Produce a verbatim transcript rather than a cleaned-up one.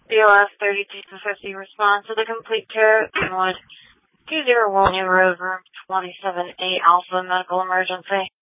B O S thirty-two fifty, response to the complete care at Greenwood, two oh one New Road, room twenty-seven A, Alpha, medical emergency.